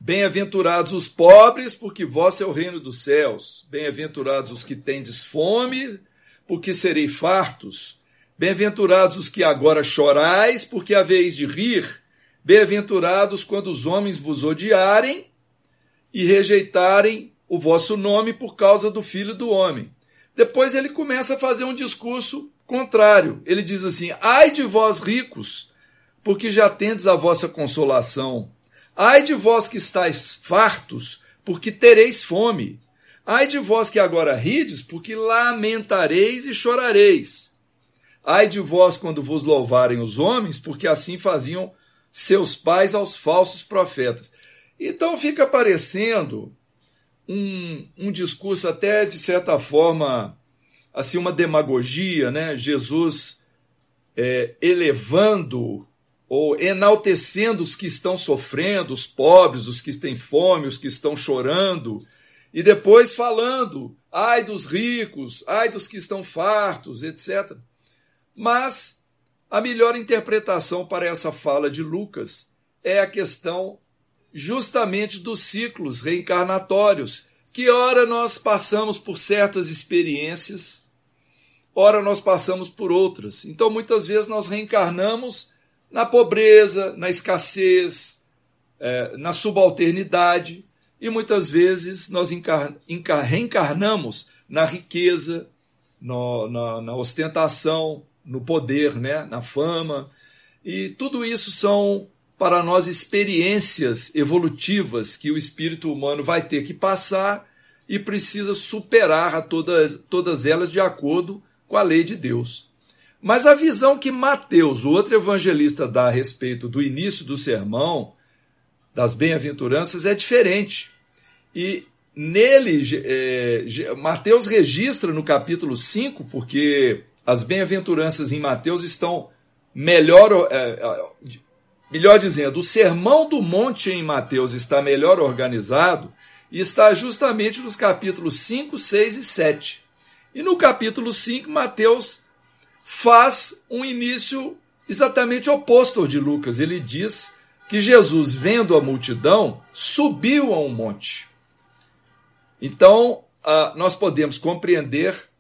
Bem-aventurados os pobres, porque vosso é o reino dos céus. Bem-aventurados os que tendes fome, porque serei fartos. Bem-aventurados os que agora chorais, porque haveis de rir. Bem-aventurados quando os homens vos odiarem e rejeitarem o vosso nome por causa do Filho do Homem. Depois ele começa a fazer um discurso contrário. Ele diz assim: ai de vós ricos, porque já tendes a vossa consolação. Ai de vós que estáis fartos, porque tereis fome. Ai de vós que agora rides, porque lamentareis e chorareis. Ai de vós quando vos louvarem os homens, porque assim faziam seus pais aos falsos profetas. Então fica parecendo um discurso até, de certa forma, assim, uma demagogia, né? Jesus elevando ou enaltecendo os que estão sofrendo, os pobres, os que têm fome, os que estão chorando, e depois falando, ai dos ricos, ai dos que estão fartos, etc. Mas a melhor interpretação para essa fala de Lucas é a questão justamente dos ciclos reencarnatórios, que ora nós passamos por certas experiências, ora nós passamos por outras. Então, muitas vezes nós reencarnamos na pobreza, na escassez, na subalternidade, e muitas vezes nós reencarnamos na riqueza, na ostentação, no poder, né? Na fama. E tudo isso são, para nós, experiências evolutivas que o espírito humano vai ter que passar e precisa superar a todas elas de acordo com a lei de Deus. Mas a visão que Mateus, o outro evangelista, dá a respeito do início do sermão, das bem-aventuranças, é diferente. E nele, Mateus registra no capítulo 5, porque as bem-aventuranças em Mateus estão melhor dizendo, o sermão do monte em Mateus está melhor organizado e está justamente nos capítulos 5, 6 e 7. E no capítulo 5, Mateus faz um início exatamente oposto ao de Lucas. Ele diz que Jesus, vendo a multidão, subiu a um monte. Então, nós podemos compreender